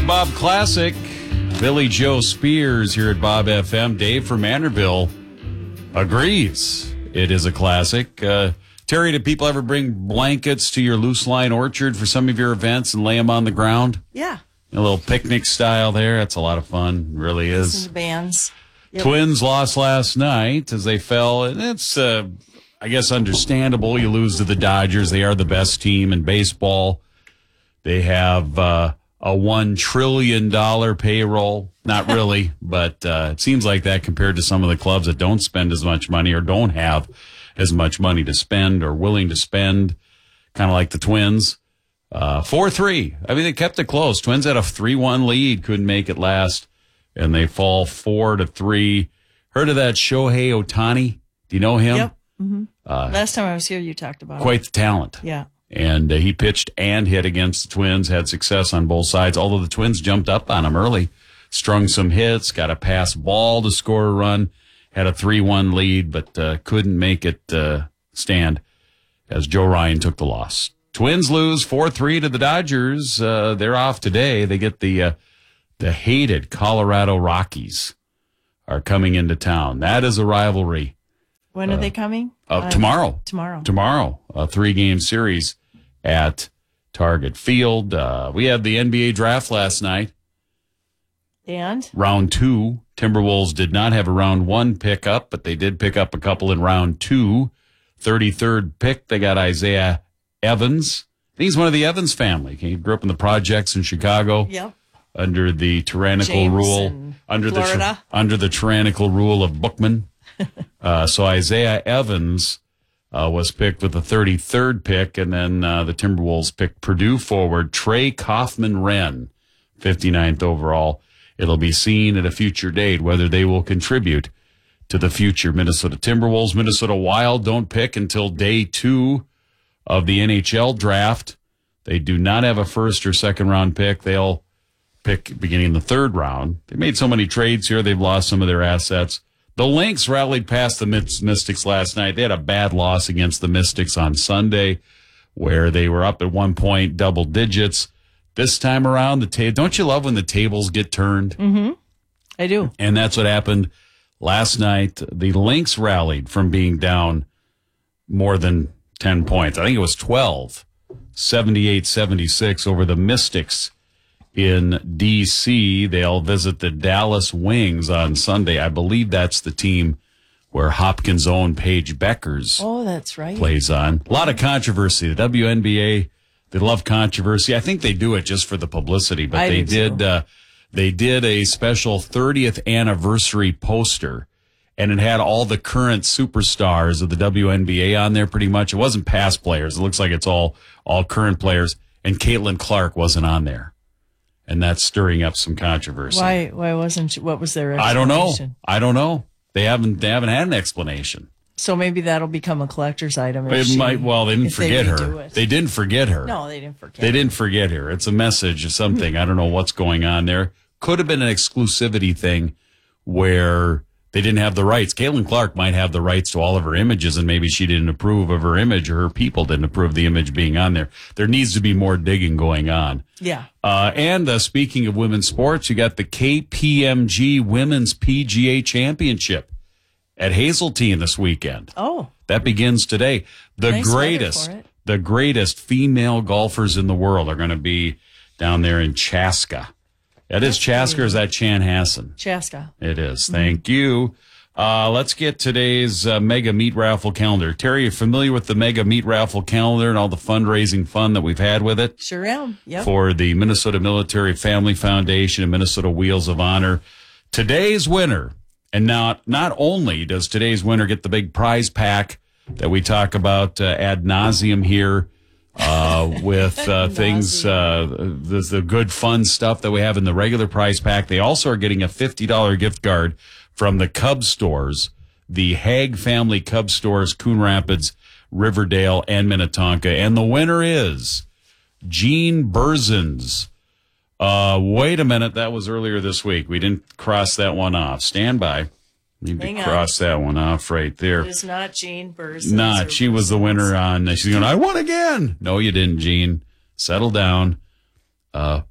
Bob Classic. Billy Joe Spears here at Bob FM. Dave from Manderville agrees it is a classic. Terry, did people ever bring blankets to your Loose Line Orchard for some of your events and lay them on the ground? Yeah. A little picnic style there. That's a lot of fun. It really is. Listen to bands. Yep. Twins lost last night as they fell, and it's, I guess, understandable. You lose to the Dodgers. They are the best team in baseball. They have a $1 trillion payroll. Not really, but it seems like that compared to some of the clubs that don't spend as much money or don't have as much money to spend or willing to spend, kind of like the Twins. 4-3. I mean, they kept it close. Twins had a 3-1 lead, couldn't make it last, and they fall 4-3. Heard of that Shohei Ohtani? Do you know him? Yep. Mm-hmm. Last time I was here, you talked about quite the talent. Yeah. And he pitched and hit against the Twins, had success on both sides, although the Twins jumped up on him early, strung some hits, got a pass ball to score a run, had a 3-1 lead, but couldn't make it stand as Joe Ryan took the loss. Twins lose 4-3 to the Dodgers. They're off today. They get the hated Colorado Rockies are coming into town. That is a rivalry. When are they coming? Tomorrow. Tomorrow. A 3-game series at Target Field. We had the NBA draft last night. And? Round 2. Timberwolves did not have a round 1 pickup, but they did pick up a couple in round 2. 33rd pick, they got Isaiah Evans. He's one of the Evans family. He grew up in the projects in Chicago. Yep. Under the tyrannical rule, under the tyrannical rule of Bookman. So Isaiah Evans was picked with the 33rd pick, and then the Timberwolves picked Purdue forward Trey Kaufman-Renn, 59th overall. It'll be seen at a future date whether they will contribute to the future Minnesota Timberwolves. Minnesota Wild don't pick until day 2 of the NHL draft. They do not have a first or second round pick. They'll pick beginning in the 3rd round. They made so many trades here, they've lost some of their assets. The Lynx rallied past the Mystics last night. They had a bad loss against the Mystics on Sunday, where they were up at one point, double digits. This time around, don't you love when the tables get turned? Mm-hmm. I do. And that's what happened last night. The Lynx rallied from being down more than 10 points. I think it was 12, 78-76 over the Mystics in D.C. They'll visit the Dallas Wings on Sunday. I believe that's the team where Hopkins' own Paige Beckers that's right. plays on. A lot of controversy. The WNBA, they love controversy. I think they do it just for the publicity, but they did a special 30th anniversary poster, and it had all the current superstars of the WNBA on there pretty much. It wasn't past players. It looks like it's all current players, and Caitlin Clark wasn't on there. And that's stirring up some controversy. Why wasn't she? What was their explanation? I don't know. They haven't had an explanation. So maybe that'll become a collector's item. They didn't forget her. They didn't forget her. No, they didn't forget. They didn't forget her. It's a message or something. I don't know what's going on there. Could have been an exclusivity thing where they didn't have the rights. Caitlin Clark might have the rights to all of her images, and maybe she didn't approve of her image, or her people didn't approve of the image being on there. There needs to be more digging going on. Yeah. And speaking of women's sports, you got the KPMG Women's PGA Championship at Hazeltine this weekend. Oh. That begins today. The greatest female golfers in the world are going to be down there in Chaska. That is Chaska, or is that Chanhassen? Chaska. It is. Thank you. Let's get today's Mega Meat Raffle calendar. Terry, you familiar with the Mega Meat Raffle calendar and all the fundraising fun that we've had with it? Sure am. Yep. For the Minnesota Military Family Foundation and Minnesota Wheels of Honor. Today's winner, and not only does today's winner get the big prize pack that we talk about ad nauseum here, with things, the good fun stuff that we have in the regular prize pack. They also are getting a $50 gift card from the Cub stores, the Haig family Cub stores, Coon Rapids, Riverdale, and Minnetonka. And the winner is Gene Berzins. Wait a minute. That was earlier this week. We didn't cross that one off. Stand by. Need to cross that one off right there. It is not Jean Berzins. She was the winner on. She's going, I won again. No, you didn't, Jean. Settle down.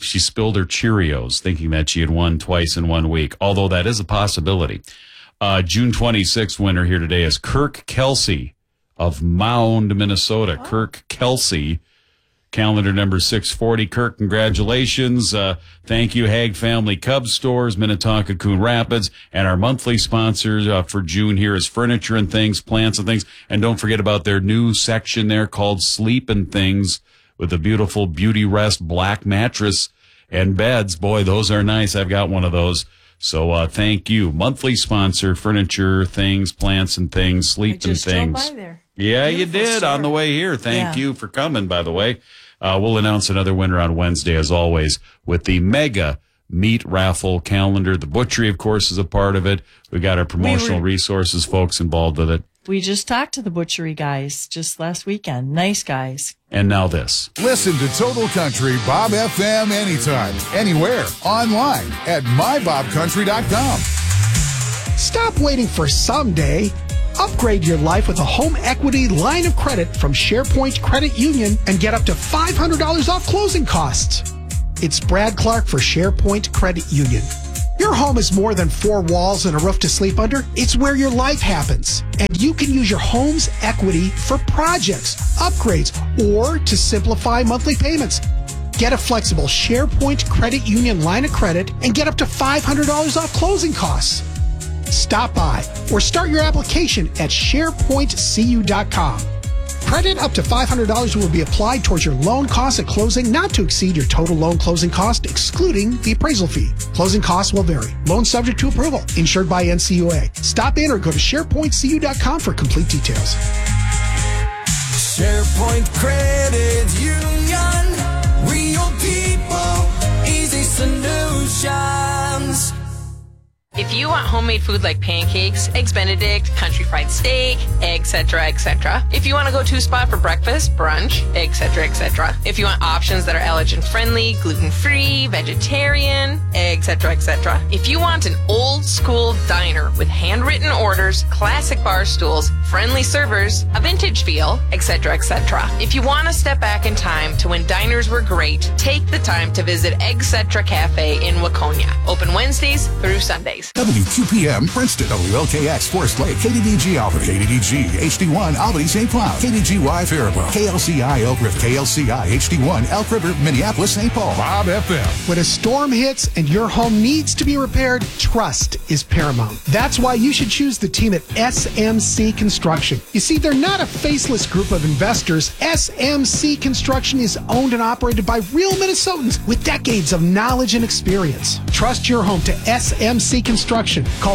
she spilled her Cheerios thinking that she had won twice in 1 week, although that is a possibility. June 26th winner here today is Kirk Kelsey of Mound, Minnesota. Oh. Kirk Kelsey, calendar number 640. Kirk, congratulations. Thank you, Hague Family Cubs Stores, Minnetonka, Coon Rapids, and our monthly sponsors for June here is Furniture and Things, Plants and Things. And don't forget about their new section there called Sleep and Things with a beautiful Beauty Rest black mattress and beds. Boy, those are nice. I've got one of those. So thank you. Monthly sponsor, Furniture, Things, Plants and Things, Sleep and Things. By there. Yeah, beautiful, you did store. On the way here. Thank you for coming, by the way. We'll announce another winner on Wednesday, as always, with the mega meat raffle calendar. The butchery, of course, is a part of it. We got our promotional resources folks involved with it. We just talked to the butchery guys just last weekend. Nice guys. And now this. Listen to Total Country Bob FM anytime, anywhere, online at mybobcountry.com. Stop waiting for someday. Upgrade your life with a home equity line of credit from SharePoint Credit Union and get up to $500 off closing costs. It's Brad Clark for SharePoint Credit Union. Your home is more than 4 walls and a roof to sleep under. It's where your life happens. And you can use your home's equity for projects, upgrades, or to simplify monthly payments. Get a flexible SharePoint Credit Union line of credit and get up to $500 off closing costs. Stop by or start your application at SharePointCU.com. Credit up to $500 will be applied towards your loan costs at closing, not to exceed your total loan closing cost, excluding the appraisal fee. Closing costs will vary. Loan subject to approval. Insured by NCUA. Stop in or go to SharePointCU.com for complete details. SharePoint Credit Union. Real people. Easy solutions. If you want homemade food like pancakes, eggs Benedict, country fried steak, etc., etc. If you want to go to a spot for breakfast, brunch, etc., etc. If you want options that are allergen friendly, gluten-free, vegetarian, etc., etc. If you want an old school diner with handwritten orders, classic bar stools, friendly servers, a vintage feel, etc., etc. If you want to step back in time to when diners were great, take the time to visit Etc. Cafe in Waconia. Open Wednesdays through Sundays. WQPM, Princeton, WLKX, Forest Lake, KDDG Albany, KDDG, HD1, Albany, St. Cloud, KDGY, Faribault, KLCI, Elk River, KLCI, HD1, Elk River, Minneapolis, St. Paul. Bob FM. When a storm hits and your home needs to be repaired, trust is paramount. That's why you should choose the team at SMC Construction. You see, they're not a faceless group of investors. SMC Construction is owned and operated by real Minnesotans with decades of knowledge and experience. Trust your home to SMC Construction. Call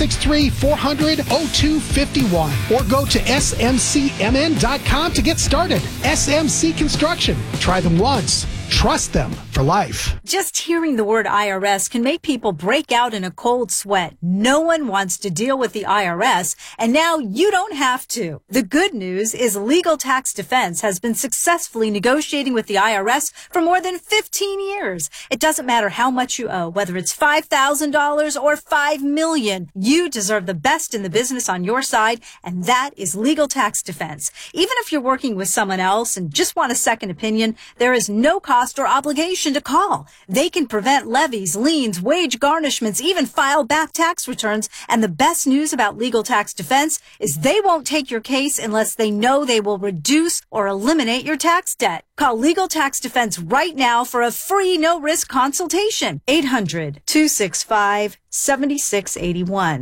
763-400-0251 or go to smcmn.com to get started. SMC Construction. Try them once. Trust them for life. Just hearing the word IRS can make people break out in a cold sweat. No one wants to deal with the IRS, and now you don't have to. The good news is Legal Tax Defense has been successfully negotiating with the IRS for more than 15 years. It doesn't matter how much you owe, whether it's $5,000 or $5 million. You deserve the best in the business on your side, and that is Legal Tax Defense. Even if you're working with someone else and just want a second opinion, there is no cost or obligation to call. They can prevent levies, liens, wage garnishments, even file back tax returns. And the best news about Legal Tax Defense is they won't take your case unless they know they will reduce or eliminate your tax debt. Call Legal Tax Defense right now for a free no-risk consultation. 800-265-7681.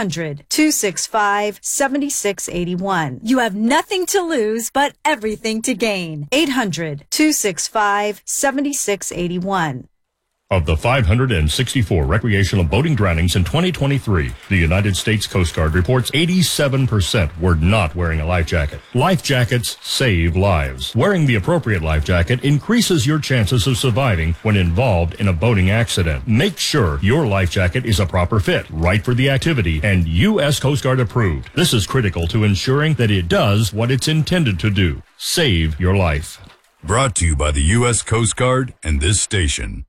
800-265-7681. You have nothing to lose, but everything to gain. 800-265-7681. Of the 564 recreational boating drownings in 2023, the United States Coast Guard reports 87% were not wearing a life jacket. Life jackets save lives. Wearing the appropriate life jacket increases your chances of surviving when involved in a boating accident. Make sure your life jacket is a proper fit, right for the activity, and U.S. Coast Guard approved. This is critical to ensuring that it does what it's intended to do. Save your life. Brought to you by the U.S. Coast Guard and this station.